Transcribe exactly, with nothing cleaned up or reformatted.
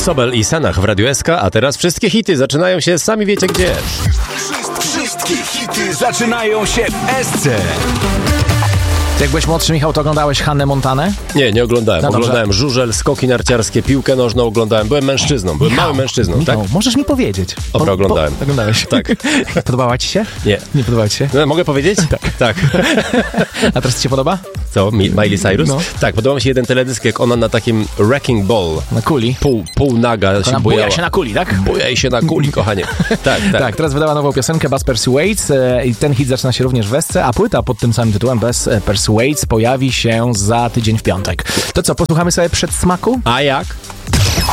Sobel i Sanach w Radiu S K, a teraz wszystkie hity zaczynają się sami wiecie gdzie. Wszystkie hity zaczynają się w S C. Ty jak byłeś młodszy, Michał, to oglądałeś Hannę Montanę? Nie, nie oglądałem. No oglądałem żużel, skoki narciarskie, piłkę nożną oglądałem. Byłem mężczyzną, byłem Michał, małym mężczyzną, Michał, tak? możesz mi powiedzieć. Dobra, Po- oglądałem. Po, oglądałeś? Tak. Podobała ci się? Nie. Nie podobała ci się? No, mogę powiedzieć? Tak. Tak. A teraz ci się podoba? Co? Mi- Miley Cyrus? No. Tak, podobał mi się jeden teledysk, jak ona na takim wrecking ball, Na kuli. pół, pół naga się Ona bujała. buja się na kuli, tak? Bujaj się na kuli, kochanie. Tak, tak. Tak, teraz wydała nową piosenkę Buzz Persuades e, i ten hit zaczyna się również w S C, a płyta pod tym samym tytułem Buzz Persuades pojawi się za tydzień w piątek. To co, posłuchamy sobie przedsmaku? A jak?